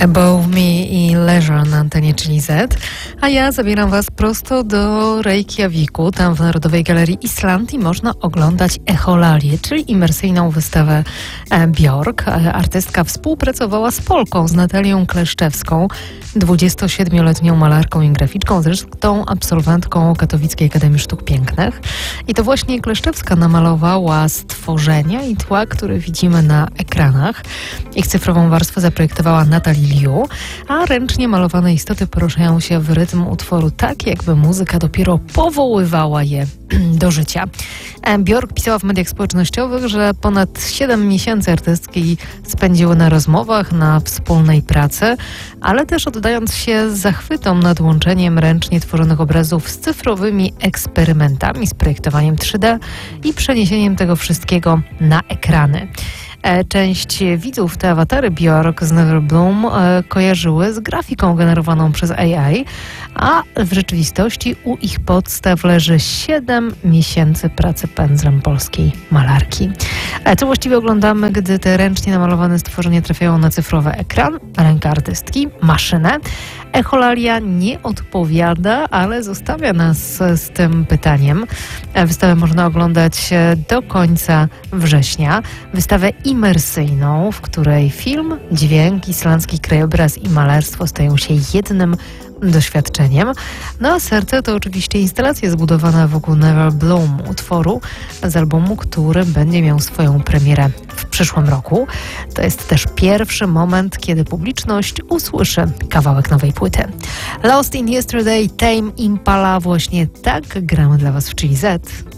Above Me i Leisure na antenie Chili Z, a ja zabieram Was prosto do Reykjaviku. Tam w Narodowej Galerii Islandii można oglądać Echolalię, czyli imersyjną wystawę Björk. Artystka współpracowała z Polką, z Natalią Kleszczewską, 27-letnią malarką i graficzką, zresztą absolwentką Katowickiej Akademii Sztuk Pięknych. I to właśnie Kleszczewska namalowała stworzenia i tła, które widzimy na ekranach. Ich cyfrową warstwę zaprojektowała Natalie Liu, a ręcznie malowane istoty poruszają się w rytm utworu tak, jakby muzyka dopiero powoływała je do życia. Björk pisała w mediach społecznościowych, że ponad 7 miesięcy artystki spędziły na rozmowach, na wspólnej pracy, ale też oddając się zachwytom nad łączeniem ręcznie tworzonych obrazów z cyfrowymi eksperymentami, z projektowaniem 3D i przeniesieniem tego wszystkiego na ekrany. Część widzów te awatary Björk z Never Bloom kojarzyły z grafiką generowaną przez AI, a w rzeczywistości u ich podstaw leży 7 miesięcy pracy pędzlem polskiej malarki. Co właściwie oglądamy, gdy te ręcznie namalowane stworzenia trafiają na cyfrowy ekran, ręka artystki, maszynę? Echolalia nie odpowiada, ale zostawia nas z tym pytaniem. Wystawę można oglądać do końca września. Wystawę imersyjną, w której film, dźwięk, islandzki krajobraz i malarstwo stają się jednym doświadczeniem. No a serce to oczywiście instalacja zbudowana wokół Never Bloom, utworu z albumu, który będzie miał swoją premierę w przyszłym roku. To jest też pierwszy moment, kiedy publiczność usłyszy kawałek nowej płyty. Lost in Yesterday, Tame Impala, właśnie tak gramy dla Was w Chili Z.